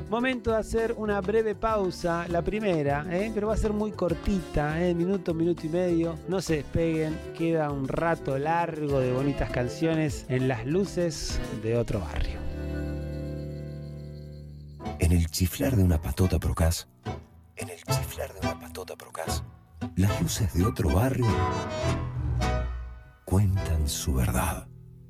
Momento de hacer una breve pausa, la primera, pero va a ser muy cortita, minuto y medio. No se despeguen, queda un rato largo de bonitas canciones en las luces de otro barrio. En el chiflar de una patota procaz, las luces de otro barrio cuentan su verdad.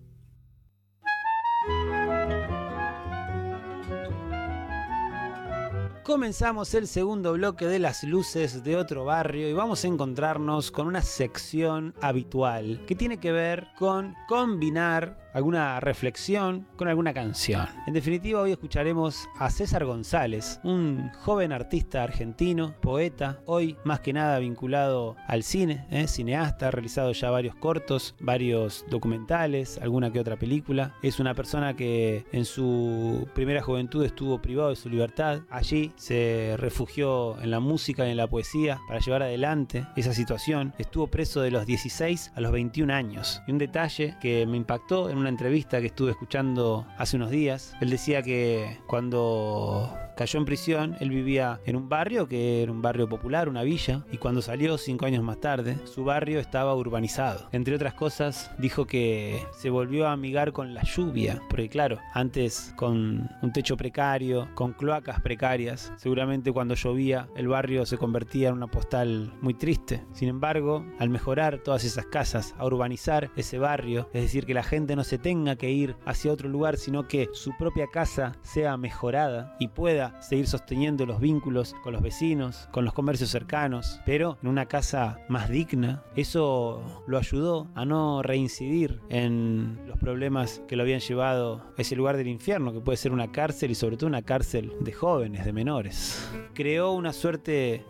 Comenzamos el segundo bloque de las luces de otro barrio y vamos a encontrarnos con una sección habitual que tiene que ver con combinar alguna reflexión con alguna canción. En definitiva, hoy escucharemos a César González, un joven artista argentino, poeta, hoy más que nada vinculado al cine, cineasta, ha realizado ya varios cortos, varios documentales, alguna que otra película. Es una persona que en su primera juventud estuvo privado de su libertad. Allí se refugió en la música y en la poesía para llevar adelante esa situación. Estuvo preso de los 16 a los 21 años. Y un detalle que me impactó en una entrevista que estuve escuchando hace unos días, él decía que cuando cayó en prisión, él vivía en un barrio que era un barrio popular, una villa, y cuando salió 5 años más tarde, su barrio estaba urbanizado. Entre otras cosas, dijo que se volvió a amigar con la lluvia, porque claro, antes con un techo precario, con cloacas precarias, seguramente cuando llovía el barrio se convertía en una postal muy triste. Sin embargo, al mejorar todas esas casas, a urbanizar ese barrio, es decir, que la gente no se tenga que ir hacia otro lugar, sino que su propia casa sea mejorada y pueda seguir sosteniendo los vínculos con los vecinos, con los comercios cercanos, pero en una casa más digna. Eso lo ayudó a no reincidir en los problemas que lo habían llevado a ese lugar del infierno, que puede ser una cárcel, y sobre todo una cárcel de jóvenes, de menores. Creó una suerte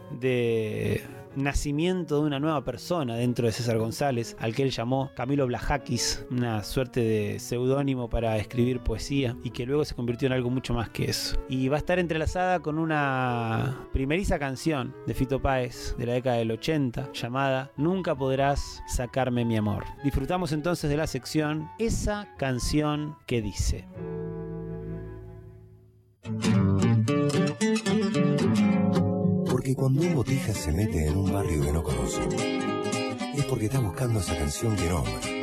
de nacimiento de una nueva persona dentro de César González, al que él llamó Camilo Blajakis, una suerte de seudónimo para escribir poesía, y que luego se convirtió en algo mucho más que eso. Y va a estar entrelazada con una primeriza canción de Fito Páez de la década del 80 llamada Nunca podrás sacarme mi amor. Disfrutamos entonces de la sección Esa canción que dice. Porque cuando un botija se mete en un barrio que no conoce, es porque está buscando esa canción que nombra.